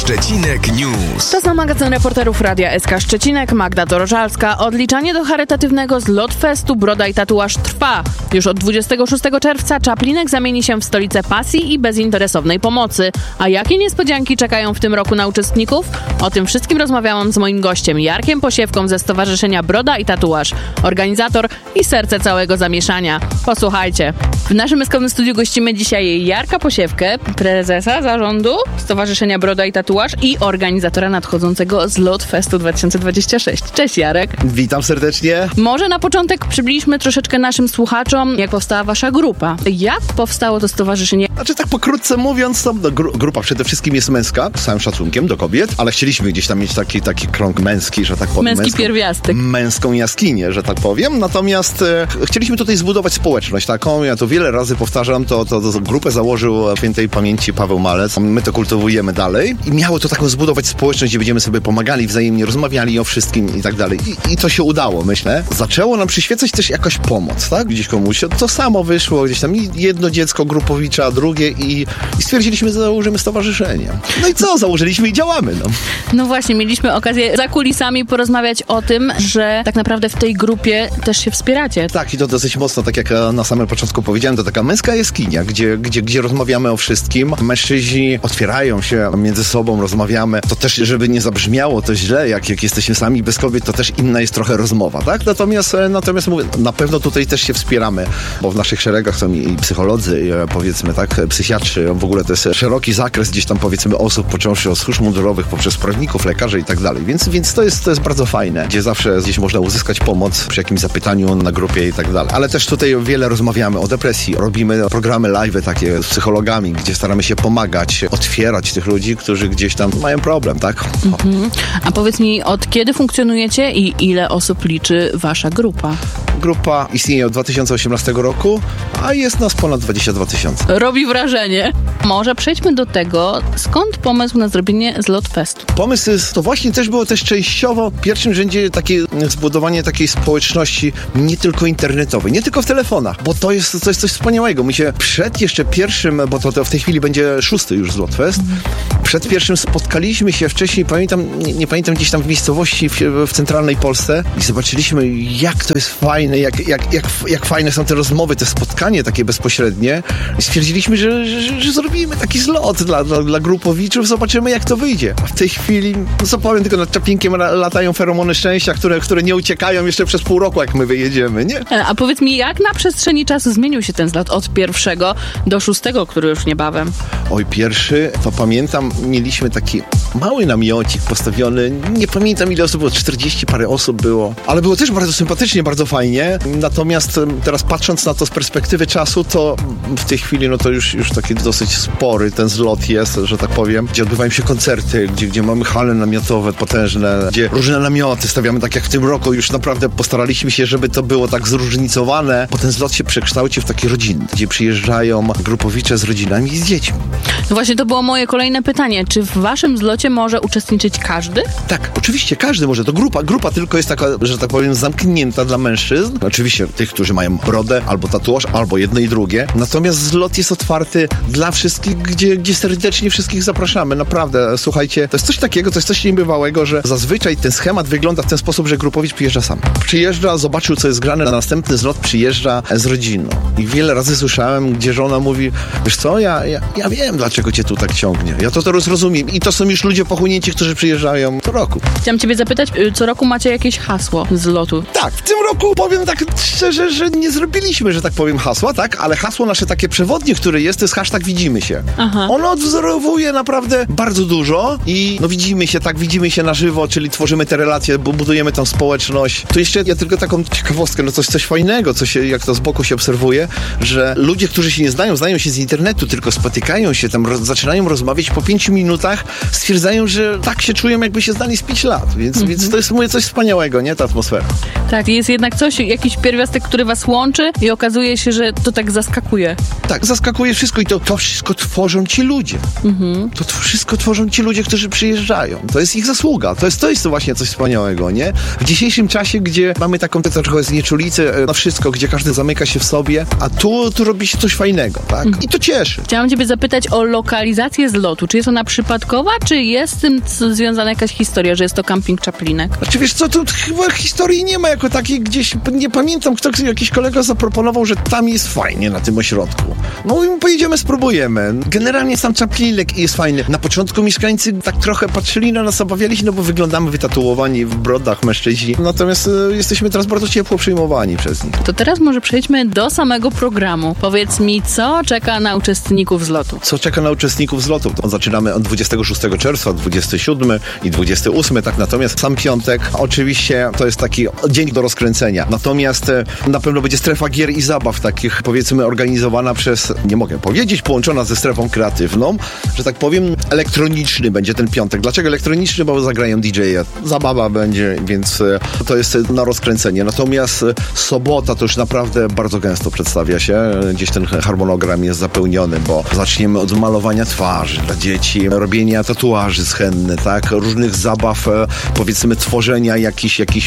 Szczecinek News. Czas na magazyn reporterów Radia SK Szczecinek. Magda Dorożalska. Odliczanie do charytatywnego Zlotfestu Broda i Tatuaż trwa. Już od 26 czerwca Czaplinek zamieni się w stolicę pasji i bezinteresownej pomocy. A jakie niespodzianki czekają w tym roku na uczestników? O tym wszystkim rozmawiałam z moim gościem Jarkiem Posiewką ze Stowarzyszenia Broda i Tatuaż. Organizator i serce całego zamieszania. Posłuchajcie. W naszym eskowym studiu gościmy dzisiaj Jarka Posiewkę, prezesa zarządu Stowarzyszenia Broda i Tatuaż i organizatora nadchodzącego Zlotfestu 2026. Cześć Jarek. Witam serdecznie. Może na początek przybliżmy troszeczkę naszym słuchaczom, jak powstała wasza grupa. Jak powstało to stowarzyszenie? Znaczy tak pokrótce mówiąc, to grupa przede wszystkim jest męska, z całym szacunkiem do kobiet, ale chcieliśmy gdzieś tam mieć taki krąg męski, że tak powiem. Męski pierwiastek. Męską jaskinię, że tak powiem. Natomiast chcieliśmy tutaj zbudować społeczność taką. Ja to wiele razy powtarzam, to grupę założył świętej pamięci Paweł Malec. My to kultywujemy dalej i miało to taką zbudować społeczność, gdzie będziemy sobie pomagali wzajemnie, rozmawiali o wszystkim i tak dalej. I to się udało, myślę. Zaczęło nam przyświecać też jakaś pomoc, tak? Gdzieś komuś. To samo wyszło, gdzieś tam jedno dziecko Grupowicza, drugie i stwierdziliśmy, że założymy stowarzyszenie. No i co? Założyliśmy i działamy, no. No właśnie, mieliśmy okazję za kulisami porozmawiać o tym, że tak naprawdę w tej grupie też się wspieracie. Tak, i to dosyć mocno, tak jak na samym początku powiedziałem, to taka męska jaskinia, gdzie rozmawiamy o wszystkim. Mężczyźni otwierają się między sobą, rozmawiamy. To też, żeby nie zabrzmiało to źle, jak jesteśmy sami bez kobiet, to też inna jest trochę rozmowa, tak? Natomiast mówię, na pewno tutaj też się wspieramy, bo w naszych szeregach są i psycholodzy, i powiedzmy tak, psychiatrzy, w ogóle to jest szeroki zakres gdzieś tam powiedzmy osób, począwszy od służb mundurowych, poprzez prawników, lekarzy i tak dalej. Więc to jest bardzo fajne, gdzie zawsze gdzieś można uzyskać pomoc przy jakimś zapytaniu na grupie i tak dalej. Ale też tutaj wiele rozmawiamy o depresji. Robimy programy live takie z psychologami, gdzie staramy się pomagać, otwierać tych ludzi, którzy gdzieś tam mają problem, tak? A powiedz mi, od kiedy funkcjonujecie i ile osób liczy wasza grupa? Grupa istnieje od 2018 roku, a jest nas ponad 22 000. Robi wrażenie. Może przejdźmy do tego, skąd pomysł na zrobienie Zlotfestu? Pomysł to właśnie też było częściowo w pierwszym rzędzie zbudowanie takiej społeczności nie tylko internetowej, nie tylko w telefonach, bo to jest coś wspaniałego. My się przed jeszcze pierwszym, bo to w tej chwili będzie 6. już Zlotfest, przed pierwszym spotkaliśmy się wcześniej, nie pamiętam, gdzieś tam w miejscowości w centralnej Polsce i zobaczyliśmy, jak to jest fajne, jak fajne są te rozmowy, te spotkanie takie bezpośrednie. I stwierdziliśmy, że zrobimy taki zlot dla grupowiczów, zobaczymy, jak to wyjdzie. A w tej chwili, no co powiem, tylko nad Czaplinkiem latają feromony szczęścia, które nie uciekają jeszcze przez pół roku, jak my wyjedziemy, nie? A powiedz mi, jak na przestrzeni czasu zmienił się ten zlot od 1. do 6., który już niebawem? Oj, pierwszy, to pamiętam, mieliśmy taki mały namiocik postawiony, nie pamiętam ile osób było, 40 parę osób było, ale było też bardzo sympatycznie, bardzo fajnie. Natomiast teraz patrząc na to z perspektywy czasu, to w tej chwili, no to już taki dosyć spory ten zlot jest, że tak powiem, gdzie odbywają się koncerty, gdzie mamy hale namiotowe potężne, gdzie różne namioty stawiamy, tak jak w tym roku już naprawdę postaraliśmy się, żeby to było tak zróżnicowane, bo ten zlot się przekształcił w taki rodzinny, gdzie przyjeżdżają grupowicze z rodzinami i z dziećmi. No właśnie, to było moje kolejne pytanie. Czy w waszym zlocie może uczestniczyć każdy? Tak, oczywiście, każdy może. To grupa tylko jest taka, że tak powiem, zamknięta dla mężczyzn. Oczywiście tych, którzy mają brodę, albo tatuaż, albo jedno i drugie. Natomiast zlot jest otwarty dla wszystkich, gdzie serdecznie wszystkich zapraszamy. Naprawdę, słuchajcie, to jest coś takiego, to jest coś niebywałego, że zazwyczaj ten schemat wygląda w ten sposób, że grupowicz przyjeżdża sam. Przyjeżdża, zobaczył, co jest grane, na następny zlot przyjeżdża z rodziną. I wiele razy słyszałem, gdzie żona mówi, wiesz co, ja wiem, dlaczego cię tu tak ciągnie. Ja to rozumiem. I to są już ludzie pochłonięci, którzy przyjeżdżają co roku. Chciałam ciebie zapytać, co roku macie jakieś hasło z lotu? Tak, w tym roku powiem tak szczerze, że nie zrobiliśmy, że tak powiem, hasła, tak? Ale hasło nasze takie przewodnie, które jest, to jest hashtag widzimy się. Aha. Ono odwzorowuje naprawdę bardzo dużo i no widzimy się na żywo, czyli tworzymy te relacje, budujemy tą społeczność. Tu jeszcze ja tylko taką ciekawostkę, no coś fajnego, co się, jak to z boku się obserwuje, że ludzie, którzy się nie znają się z internetu, tylko spotykają się tam, zaczynają rozmawiać, po 5 minutach stwierdzają, że tak się czują, jakby się znali z 5 lat. Więc to jest, mówię, coś wspaniałego, nie? Ta atmosfera. Tak, jest jednak coś, jakiś pierwiastek, który was łączy i okazuje się, że to tak zaskakuje. Tak, zaskakuje wszystko i to wszystko tworzą ci ludzie. To wszystko tworzą ci ludzie, którzy przyjeżdżają. To jest ich zasługa. To jest właśnie coś wspaniałego, nie? W dzisiejszym czasie, gdzie mamy taką trochę znieczulicę na wszystko, gdzie każdy zamyka się w sobie, a tu robi się coś fajnego, tak? I to cieszy. Chciałam ciebie zapytać o lokalizację zlotu. Czy jest on zupełna przypadkowa, czy jest z tym związana jakaś historia, że jest to camping Czaplinek? Znaczy wiesz co, tu chyba historii nie ma jako takiej, gdzieś nie pamiętam, jakiś kolega zaproponował, że tam jest fajnie na tym ośrodku. No i pojedziemy, spróbujemy. Generalnie sam Czaplinek jest fajny. Na początku mieszkańcy tak trochę patrzyli na nas, obawiali się, no bo wyglądamy wytatuowani w brodach mężczyźni. Natomiast jesteśmy teraz bardzo ciepło przyjmowani przez nich. To teraz może przejdźmy do samego programu. Powiedz mi, co czeka na uczestników zlotu? Co czeka na uczestników zlotu? Zaczynamy od 26 czerwca, 27 i 28, tak, natomiast sam piątek oczywiście to jest taki dzień do rozkręcenia. Natomiast na pewno będzie strefa gier i zabaw, takich powiedzmy organizowana przez, nie mogę powiedzieć, połączona ze strefą kreatywną, że tak powiem, elektroniczny będzie ten piątek. Dlaczego elektroniczny? Bo zagrają DJ-e. Zabawa będzie, więc to jest na rozkręcenie. Natomiast sobota to już naprawdę bardzo gęsto przedstawia się. Gdzieś ten harmonogram jest zapełniony, bo zaczniemy od malowania twarzy dla dzieci, robienia tatuaży z henny, tak? Różnych zabaw, powiedzmy tworzenia jakichś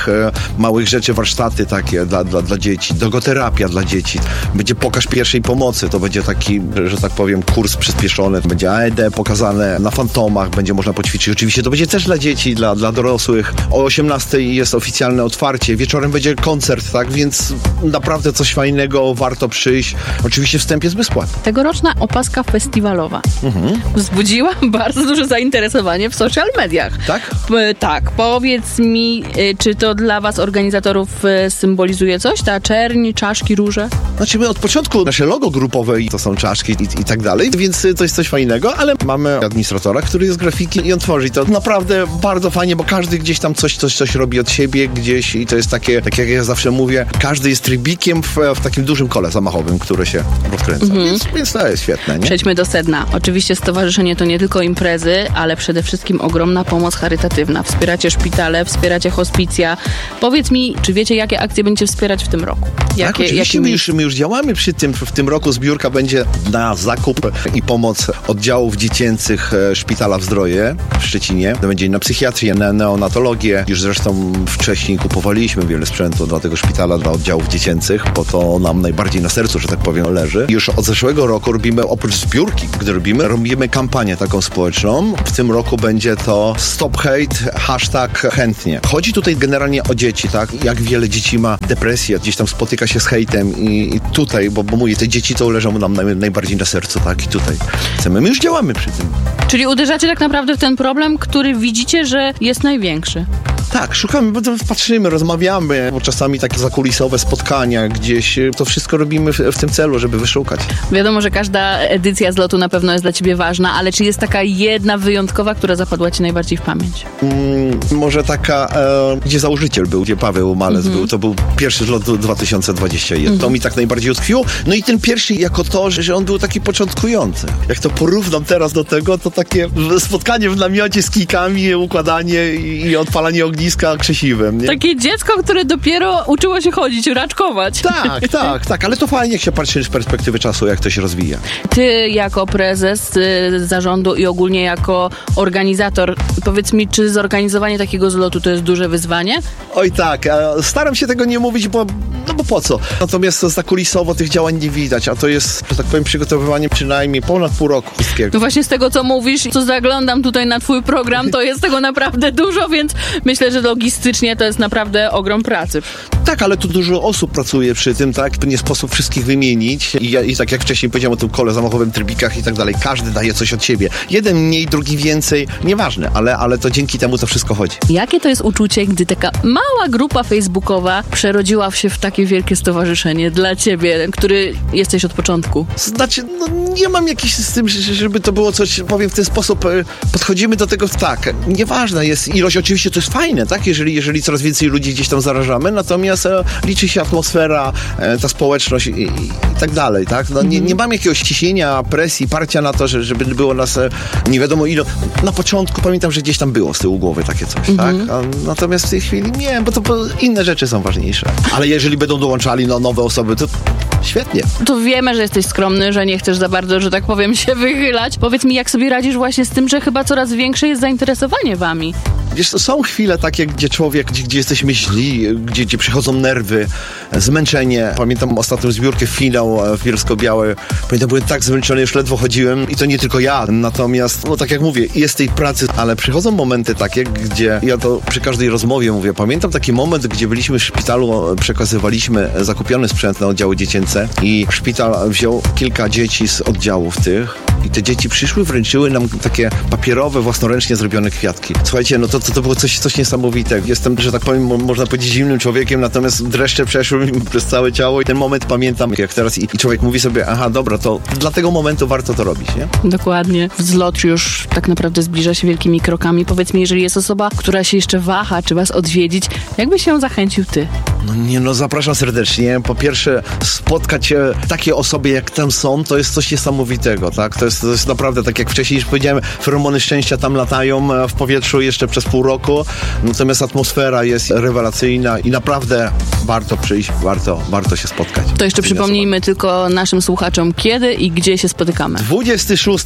małych rzeczy, warsztaty takie dla dzieci, dogoterapia dla dzieci. Będzie pokaz pierwszej pomocy, to będzie taki, że tak powiem, kurs przyspieszony, będzie AED pokazane na fantomach, będzie można poćwiczyć. Oczywiście to będzie też dla dzieci, dla dorosłych. O 18 jest oficjalne otwarcie, wieczorem będzie koncert, tak? Więc naprawdę coś fajnego, warto przyjść. Oczywiście wstęp jest bezpłatny. Tegoroczna opaska festiwalowa wzbudziła bardzo duże zainteresowanie w social mediach. Tak? Tak. Powiedz mi, czy to dla was, organizatorów, symbolizuje coś? Ta czerń, czaszki, róże? Znaczy my od początku nasze logo grupowe to są czaszki i tak dalej, więc to jest coś fajnego, ale mamy administratora, który jest grafiki i on tworzy. To naprawdę bardzo fajnie, bo każdy gdzieś tam coś robi od siebie gdzieś i to jest takie, tak jak ja zawsze mówię, każdy jest trybikiem w takim dużym kole zamachowym, które się rozkręca. Więc to jest świetne, nie? Przejdźmy do sedna. Oczywiście stowarzyszenie to nie tylko imprezy, ale przede wszystkim ogromna pomoc charytatywna. Wspieracie szpitale, wspieracie hospicja. Powiedz mi, czy wiecie, jakie akcje będziecie wspierać w tym roku? Tak, oczywiście my już działamy przy tym. W tym roku zbiórka będzie na zakup i pomoc oddziałów dziecięcych Szpitala w Zdroje w Szczecinie. To będzie na psychiatrię, na neonatologię. Już zresztą wcześniej kupowaliśmy wiele sprzętu dla tego szpitala, dla oddziałów dziecięcych, bo to nam najbardziej na sercu, że tak powiem, leży. Już od zeszłego roku robimy, oprócz zbiórki, gdy robimy kampanię taką społeczną. W tym roku będzie to Stop Hate, #chętnie. Chodzi tutaj generalnie o dzieci, tak? Jak wiele dzieci ma depresję, gdzieś tam spotyka się z hejtem i tutaj, bo mówię, te dzieci to leżą nam najbardziej na sercu, tak? I tutaj my już działamy przy tym. Czyli uderzacie tak naprawdę w ten problem, który widzicie, że jest największy. Tak, szukamy, bo patrzymy, rozmawiamy, bo czasami takie zakulisowe spotkania gdzieś, to wszystko robimy w tym celu, żeby wyszukać. Wiadomo, że każda edycja zlotu na pewno jest dla ciebie ważna, ale czy jest taka jedna wyjątkowa, która zapadła ci najbardziej w pamięć? Może taka, gdzie założyciel był, gdzie Paweł Malec był, to był pierwszy zlot 2021. To mi tak najbardziej utkwiło. No i ten pierwszy jako to, że on był taki początkujący. Jak to porównam teraz do tego, to takie spotkanie w namiocie z kijkami, układanie i odpalanie ogniska krzesiwem. Nie? Takie dziecko, które dopiero uczyło się chodzić, raczkować. Tak, ale to fajnie, jak się patrzy z perspektywy czasu, jak to się rozwija. Ty jako prezes zarządu i ogólnie jako organizator, powiedz mi, czy zorganizowanie takiego zlotu to jest duże wyzwanie? Oj tak, staram się tego nie mówić, bo po co? Natomiast zakulisowo tych działań nie widać, a to jest, że tak powiem, przygotowywanie przynajmniej ponad pół roku wszystkiego. No właśnie z tego, co mówisz, co zaglądam tutaj na twój program, to jest tego naprawdę dużo, więc myślę, że logistycznie to jest naprawdę ogrom pracy. Tak, ale tu dużo osób pracuje przy tym, tak? Nie sposób wszystkich wymienić i tak jak wcześniej powiedziałem o tym kole zamachowym, trybikach i tak dalej, każdy daje coś od siebie. Jeden mniej, drugi więcej, nieważne, ale to dzięki temu to wszystko chodzi. Jakie to jest uczucie, gdy taka mała grupa facebookowa przerodziła się w takie wielkie stowarzyszenie dla ciebie, który jesteś od początku? Znaczy, nie mam jakiś z tym, żeby to było coś, powiem w ten sposób, podchodzimy do tego tak, nieważna jest ilość, oczywiście to jest fajne, tak, jeżeli coraz więcej ludzi gdzieś tam zarażamy, natomiast liczy się atmosfera, ta społeczność i tak dalej, tak, nie mam jakiegoś ciśnienia, presji, parcia na to, żeby było nas nie wiadomo ile. Na początku pamiętam, że gdzieś tam było z tyłu głowy takie coś, tak, natomiast w tej chwili nie, bo to inne rzeczy są ważniejsze, ale jeżeli będą dołączali nowe osoby, to świetnie. To wiemy, że jesteś skromny, że nie chcesz za bardzo, że tak powiem, się wychylać. Powiedz mi, jak sobie radzisz właśnie z tym, że chyba coraz większe jest zainteresowanie wami? Wiesz, są chwile takie, gdzie człowiek, gdzie jesteśmy źli, gdzie przychodzą nerwy, zmęczenie. Pamiętam ostatnią zbiórkę, finał w Bielsko-Białej. Pamiętam, byłem tak zmęczony, już ledwo chodziłem i to nie tylko ja. Natomiast, no tak jak mówię, jest tej pracy, ale przychodzą momenty takie, gdzie ja to przy każdej rozmowie mówię. Pamiętam taki moment, gdzie byliśmy w szpitalu, przekazywaliśmy zakupiony sprzęt na oddziały dziecięce i szpital wziął kilka dzieci z oddziałów tych i te dzieci przyszły, wręczyły nam takie papierowe, własnoręcznie zrobione kwiatki. Słuchajcie, no to było coś niesamowitego. Jestem, że tak powiem, można powiedzieć zimnym człowiekiem, natomiast dreszcze przeszły mi przez całe ciało i ten moment pamiętam jak teraz i człowiek mówi sobie, aha, dobra, to dla tego momentu warto to robić, nie? Dokładnie. Wzlot już tak naprawdę zbliża się wielkimi krokami. Powiedz mi, jeżeli jest osoba, która się jeszcze waha, czy was odwiedzić, jakby się zachęcił ty? No zapraszam serdecznie. Po pierwsze, spotkać takie osoby jak tam są, to jest coś niesamowitego, tak? To jest naprawdę, tak jak wcześniej już powiedziałem, feromony szczęścia tam latają w powietrzu jeszcze przez pół roku, natomiast atmosfera jest rewelacyjna i naprawdę warto przyjść, warto się spotkać. To jeszcze przypomnijmy tylko naszym słuchaczom, kiedy i gdzie się spotykamy. 26,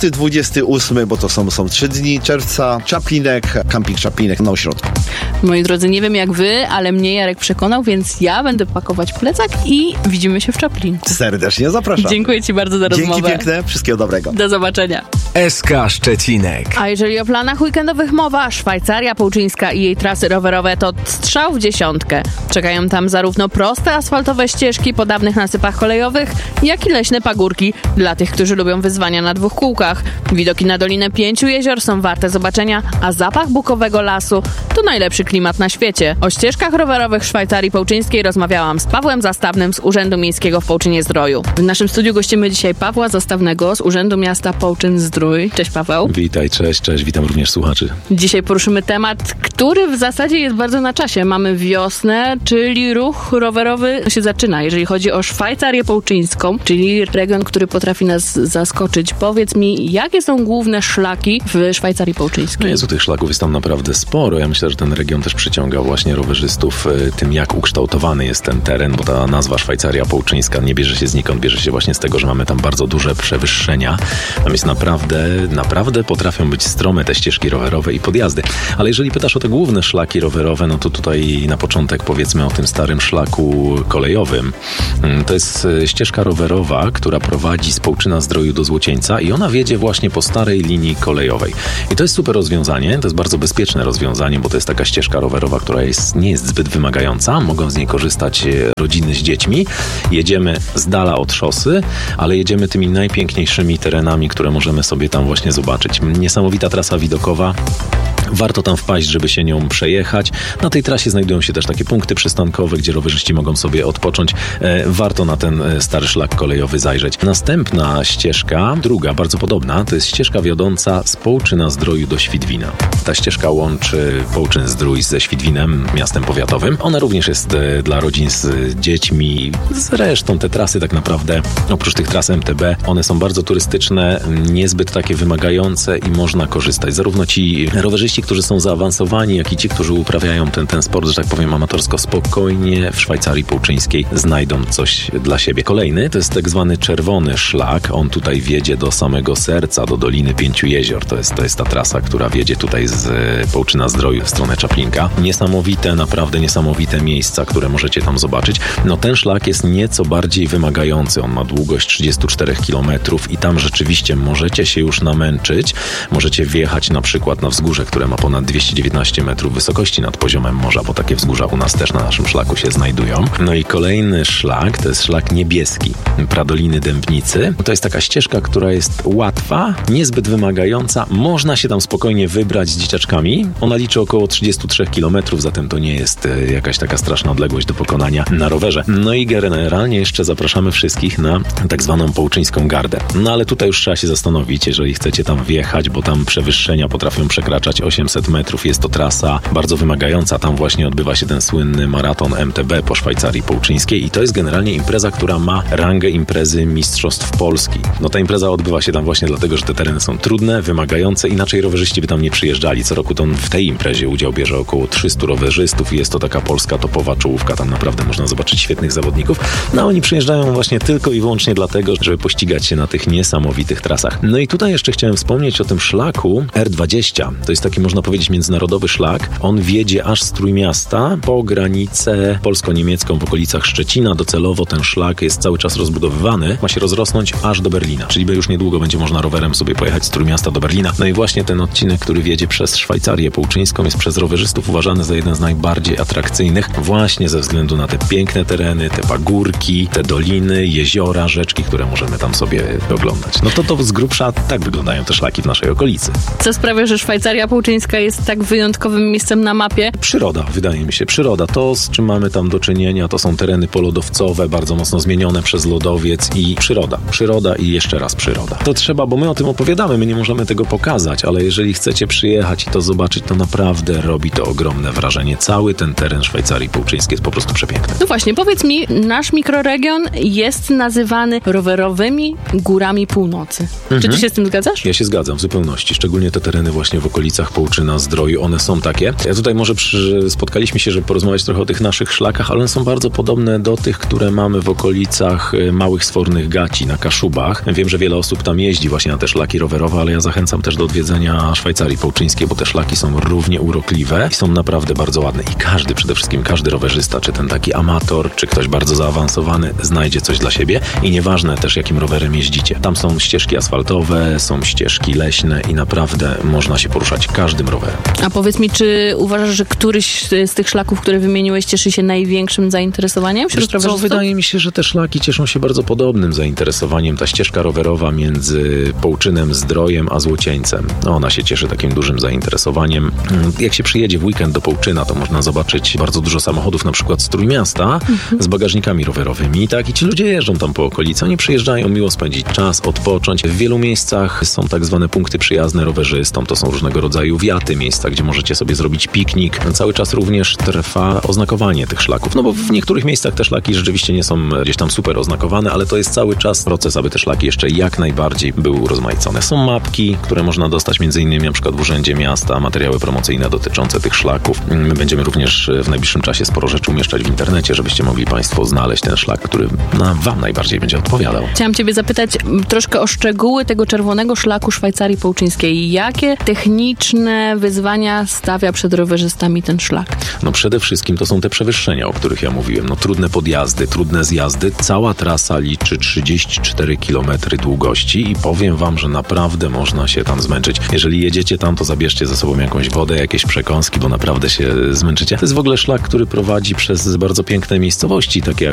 28, bo to są 3 dni czerwca, Czaplinek, Camping Czaplinek na ośrodku. Moi drodzy, nie wiem jak wy, ale mnie Jarek przekonał, więc ja będę pakować plecak i widzimy się w Czaplinku. Serdecznie zapraszam. Dziękuję ci bardzo za rozmowę. Dzięki piękne, wszystkiego dobrego. Do zobaczenia. SK Szczecinek. A jeżeli o planach weekendowych mowa, Szwajcaria Połczyńska i jej trasy rowerowe to strzał w dziesiątkę. Czekają tam zarówno proste asfaltowe ścieżki po dawnych nasypach kolejowych, jak i leśne pagórki dla tych, którzy lubią wyzwania na 2 kółkach. Widoki na Dolinę 5 Jezior są warte zobaczenia, a zapach bukowego lasu to najlepszy klimat na świecie. O ścieżkach rowerowych w Szwajcarii Połczyńskiej rozmawiałam z Pawłem Zastawnym z Urzędu Miejskiego w Połczynie-Zdroju. W naszym studiu gościmy dzisiaj Pawła Zastawnego z Urzędu Miasta Połczyn-Zdrój. Cześć Paweł. Witaj, cześć, witam również słuchaczy. Dzisiaj poruszymy temat, który w zasadzie jest bardzo na czasie. Mamy wiosnę, czyli ruch rowerowy się zaczyna, jeżeli chodzi o Szwajcarię Połczyńską, czyli region, który potrafi nas zaskoczyć. Powiedz mi, jakie są główne szlaki w Szwajcarii Połczyńskiej? No Jezu, tych szlaków jest tam naprawdę sporo. Ja myślę, że ten region też przyciąga właśnie rowerzystów tym, jak ukształtowany jest ten teren, bo ta nazwa Szwajcaria Połczyńska nie bierze się znikąd, bierze się właśnie z tego, że mamy tam bardzo duże przewyższenia. Tam jest naprawdę potrafią być strome te ścieżki rowerowe i podjazdy. Ale jeżeli pytasz o te główne szlaki rowerowe, no to tutaj na początek powiedzmy o tym starym szlaku kolejowym. To jest ścieżka rowerowa, która prowadzi z Połczyna-Zdroju do Złocieńca i ona wiedzie właśnie po starej linii kolejowej. I to jest super rozwiązanie, to jest bardzo bezpieczne rozwiązanie, bo to jest taka ścieżka rowerowa, która nie jest zbyt wymagająca. Mogą z niej korzystać rodziny z dziećmi. Jedziemy z dala od szosy, ale jedziemy tymi najpiękniejszymi terenami, które możemy sobie tam właśnie zobaczyć. Niesamowita trasa widokowa. Warto tam wpaść, żeby się nią przejechać. Na tej trasie znajdują się też takie punkty przystankowe, gdzie rowerzyści mogą sobie odpocząć. Warto na ten stary szlak kolejowy zajrzeć. Następna ścieżka, druga, bardzo podobna, to jest ścieżka wiodąca z Połczyna-Zdroju do Świdwina. Ta ścieżka łączy Połczyn-Zdrój ze Świdwinem, miastem powiatowym. Ona również jest dla rodzin z dziećmi. Zresztą te trasy tak naprawdę, oprócz tych tras MTB, one są bardzo turystyczne, niezbyt takie wymagające i można korzystać. Zarówno ci rowerzyści, którzy są zaawansowani, jak i ci, którzy uprawiają ten sport, że tak powiem, amatorsko, spokojnie w Szwajcarii Połczyńskiej znajdą coś dla siebie. Kolejny to jest tak zwany czerwony szlak. On tutaj wiedzie do samego serca, do Doliny 5 Jezior. To jest ta trasa, która wiedzie tutaj z Połczyna-Zdroju w stronę Czaplinka. Naprawdę niesamowite miejsca, które możecie tam zobaczyć. No ten szlak jest nieco bardziej wymagający. On ma długość 34 km i tam rzeczywiście możecie się już namęczyć. Możecie wjechać na przykład na wzgórze, które ma ponad 219 metrów wysokości nad poziomem morza, bo takie wzgórza u nas też na naszym szlaku się znajdują. No i kolejny szlak, to jest szlak niebieski, Pradoliny Dębnicy. To jest taka ścieżka, która jest łatwa, niezbyt wymagająca. Można się tam spokojnie wybrać z dzieciaczkami. Ona liczy około 33 km, zatem to nie jest jakaś taka straszna odległość do pokonania na rowerze. No i generalnie jeszcze zapraszamy wszystkich na tak zwaną Połczyńską Gardę. No ale tutaj już trzeba się zastanowić, jeżeli chcecie tam wjechać, bo tam przewyższenia potrafią przekraczać 800 metrów. Jest to trasa bardzo wymagająca. Tam właśnie odbywa się ten słynny maraton MTB po Szwajcarii Połczyńskiej i to jest generalnie impreza, która ma rangę imprezy Mistrzostw Polski. No ta impreza odbywa się tam właśnie dlatego, że te tereny są trudne, wymagające, inaczej rowerzyści by tam nie przyjeżdżali. Co roku to w tej imprezie udział bierze około 300 rowerzystów i jest to taka polska topowa czołówka. Tam naprawdę można zobaczyć świetnych zawodników. No oni przyjeżdżają właśnie tylko i wyłącznie dlatego, żeby pościgać się na tych niesamowitych trasach. No i tutaj jeszcze chciałem wspomnieć o tym szlaku R20. To jest taki można powiedzieć międzynarodowy szlak. On wiedzie aż z Trójmiasta po granicę polsko-niemiecką w okolicach Szczecina. Docelowo ten szlak jest cały czas rozbudowywany. Ma się rozrosnąć aż do Berlina, czyli już niedługo będzie można rowerem sobie pojechać z Trójmiasta do Berlina. No i właśnie ten odcinek, który wiedzie przez Szwajcarię Połczyńską, jest przez rowerzystów uważany za jeden z najbardziej atrakcyjnych właśnie ze względu na te piękne tereny, te pagórki, te doliny, jeziora, rzeczki, które możemy tam sobie oglądać. No to z grubsza tak wyglądają te szlaki w naszej okolicy. Co sprawia, że Szwajcaria Połczyńska jest tak wyjątkowym miejscem na mapie? Przyroda, wydaje mi się. Przyroda. To, z czym mamy tam do czynienia, to są tereny polodowcowe, bardzo mocno zmienione przez lodowiec i przyroda. Przyroda i jeszcze raz przyroda. To trzeba, bo my o tym opowiadamy, my nie możemy tego pokazać, ale jeżeli chcecie przyjechać i to zobaczyć, to naprawdę robi to ogromne wrażenie. Cały ten teren Szwajcarii Połczyńskiej jest po prostu przepiękny. No właśnie, powiedz mi, nasz mikroregion jest nazywany rowerowymi górami północy. Czy ty się z tym zgadzasz? Ja się zgadzam w zupełności. Szczególnie te tereny właśnie w okolicach Połczyna, Zdroju, one są takie. Ja tutaj może spotkaliśmy się, żeby porozmawiać trochę o tych naszych szlakach, ale one są bardzo podobne do tych, które mamy w okolicach Małych Sfornych Gaci na Kaszubach. Wiem, że wiele osób tam jeździ właśnie na te szlaki rowerowe, ale ja zachęcam też do odwiedzenia Szwajcarii Połczyńskiej, bo te szlaki są równie urokliwe i są naprawdę bardzo ładne. I przede wszystkim każdy rowerzysta, czy ten taki amator, czy ktoś bardzo zaawansowany, znajdzie coś dla siebie i nieważne też, jakim rowerem jeździcie. Tam są ścieżki asfaltowe, są ścieżki leśne i naprawdę można się poruszać każdym rowerem. A powiedz mi, czy uważasz, że któryś z tych szlaków, które wymieniłeś, cieszy się największym zainteresowaniem wśród rowerzystów? Wydaje mi się, że te szlaki cieszą się bardzo podobnym zainteresowaniem. Ta ścieżka rowerowa między Połczynem, Zdrojem a Złocieńcem. Ona się cieszy takim dużym zainteresowaniem. Jak się przyjedzie w weekend do Połczyna, to można zobaczyć bardzo dużo samochodów, na przykład z Trójmiasta, z bagażnikami rowerowymi. Tak, i ci ludzie jeżdżą tam po okolicy. Oni przyjeżdżają miło spędzić czas, odpocząć. W wielu miejscach są tak zwane punkty przyjazne rowerzystom. To są różnego rodzaju wiaty, miejsca, gdzie możecie sobie zrobić piknik. Cały czas również trwa oznakowanie tych szlaków. No bo w niektórych miejscach te szlaki rzeczywiście nie są gdzieś tam super oznakowane, ale to jest cały czas proces, aby te szlaki jeszcze jak najbardziej były urozmaicone. Są mapki, które można dostać m.in. na przykład w Urzędzie Miasta, materiały promocyjne dotyczące tych szlaków. My będziemy również w najbliższym czasie sporo rzeczy umieszczać w internecie, żebyście mogli Państwo znaleźć ten szlak, który Wam najbardziej będzie odpowiadał. Chciałam Ciebie zapytać troszkę o szczegóły tego czerwonego szlaku Szwajcarii Połczyńskiej. Jakie techniczne wyzwania stawia przed rowerzystami ten szlak? No przede wszystkim to są te przewyższenia, o których ja mówiłem. No trudne podjazdy, trudne zjazdy. Cała trasa liczy 34 km długości i powiem Wam, że naprawdę można się tam zmęczyć. Jeżeli jedziecie tam, to zabierzcie ze sobą jakąś wodę, jakieś przekąski, bo naprawdę się zmęczycie. To jest w ogóle szlak, który prowadzi przez bardzo piękne miejscowości, takie